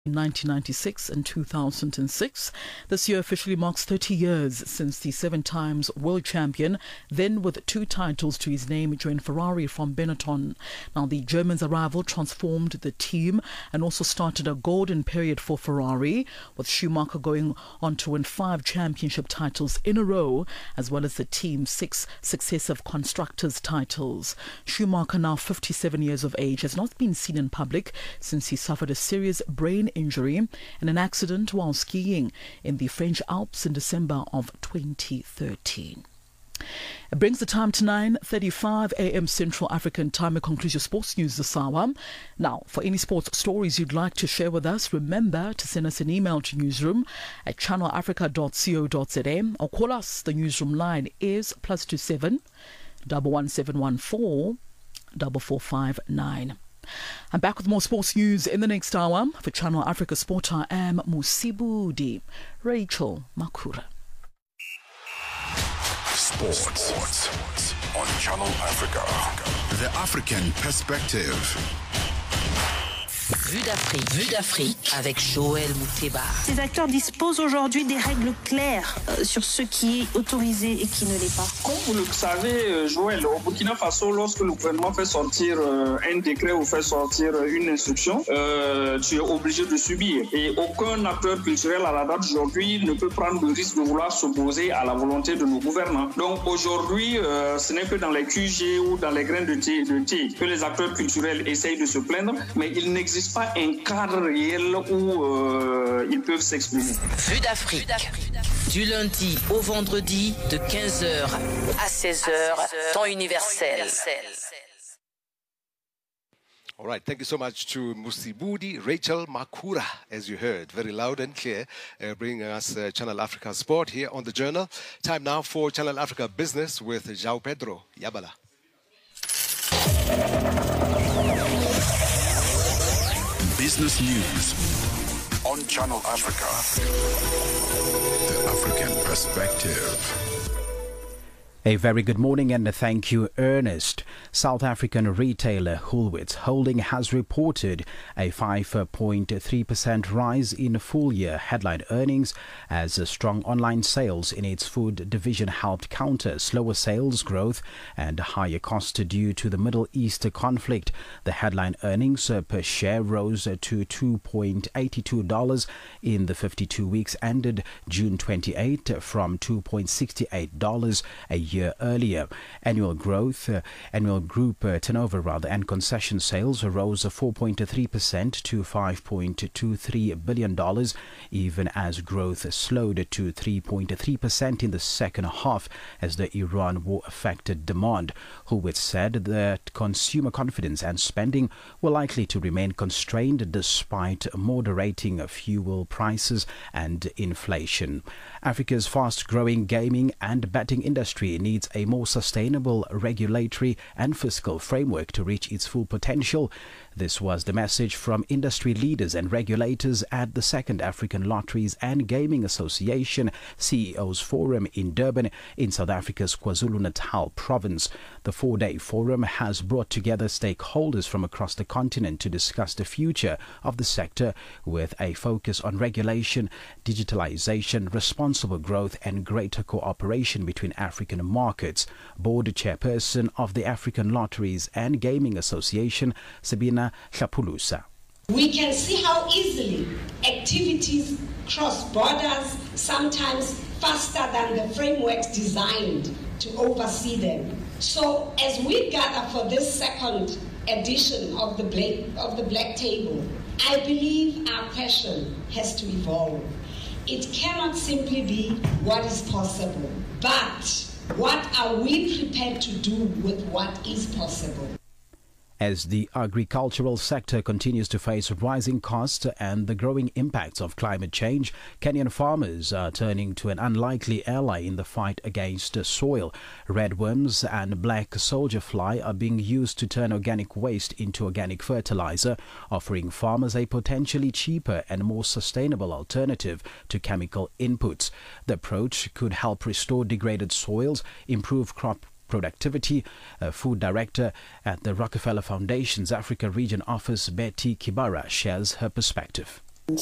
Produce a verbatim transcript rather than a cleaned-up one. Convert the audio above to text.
In nineteen ninety-six and two thousand six. This year officially marks thirty years since the seven times world champion, then with two titles to his name, joined Ferrari from Benetton. Now, the Germans' arrival transformed the team and also started a golden period for Ferrari, with Schumacher going on to win five championship titles in a row, as well as the team's six successive constructors' titles. Schumacher, now fifty-seven years of age, has not been seen in public since he suffered a serious brain injury in an accident while skiing in the French Alps in December of twenty thirteen. It brings the time to nine thirty-five a m Central African Time. It concludes your sports news this hour. Now, for any sports stories you'd like to share with us, remember to send us an email to newsroom at channel africa dot co dot za or call us. The newsroom line is plus two seven one one seven one four four four five nine. I'm back with more sports news in the next hour. For Channel Africa Sport, I am Musibudi Rachel Makura. Sports on Channel Africa. The African Perspective. Vue d'Afrique, Vue d'Afrique avec Joël Mouteba. Ces acteurs disposent aujourd'hui des règles claires euh, sur ce qui est autorisé et qui ne l'est pas. Comme vous le savez, Joël, au Burkina Faso, lorsque le gouvernement fait sortir euh, un décret ou fait sortir une instruction, euh, tu es obligé de subir. Et aucun acteur culturel à la date d'aujourd'hui ne peut prendre le risque de vouloir s'opposer à la volonté de nos gouvernants. Donc aujourd'hui, euh, ce n'est que dans les Q G ou dans les grains de thé, de thé que les acteurs culturels essayent de se plaindre, mais il n'existe pas un cadre réel où euh, ils peuvent s'exprimer. Vue d'Afrique, du lundi au vendredi de quinze heures à seize heures, temps universel. All right, thank you so much to Musibudi Rachel Makura, as you heard, very loud and clear, uh, bringing us uh, Channel Africa Sport here on the Journal. Time now for Channel Africa Business with João Pedro Yabala. Business News on Channel Africa. The African Perspective. A very good morning and thank you, Ernest. South African retailer Woolworths Holding has reported a five point three percent rise in full-year headline earnings as strong online sales in its food division helped counter slower sales growth and higher costs due to the Middle East conflict. The headline earnings per share rose to two point eight two dollars in the fifty-two weeks ended June twenty-eighth from two point six eight dollars a year earlier. Annual growth, uh, annual group uh, turnover rather, and concession sales rose four point three percent to five point two three billion dollars, even as growth slowed to three point three percent in the second half as the Iran war affected demand. Woolworths said that consumer confidence and spending were likely to remain constrained despite moderating fuel prices and inflation. Africa's fast-growing gaming and betting industry needs a more sustainable regulatory and fiscal framework to reach its full potential. This was the message from industry leaders and regulators at the Second African Lotteries and Gaming Association C E Os Forum in Durban in South Africa's KwaZulu-Natal province. The four-day forum has brought together stakeholders from across the continent to discuss the future of the sector with a focus on regulation, digitalization, responsible growth and greater cooperation between African markets. Board chairperson of the African Lotteries and Gaming Association, Sabina Hlapulusa. We can see how easily activities cross borders, sometimes faster than the frameworks designed to oversee them. So as we gather for this second edition of the Black, of the Black Table, I believe our question has to evolve. It cannot simply be what is possible, but what are we prepared to do with what is possible? As the agricultural sector continues to face rising costs and the growing impacts of climate change, Kenyan farmers are turning to an unlikely ally in the fight against soil. Redworms and black soldier fly are being used to turn organic waste into organic fertilizer, offering farmers a potentially cheaper and more sustainable alternative to chemical inputs. The approach could help restore degraded soils, improve crop productivity. Uh, food director at the Rockefeller Foundation's Africa Region Office, Betty Kibara, shares her perspective.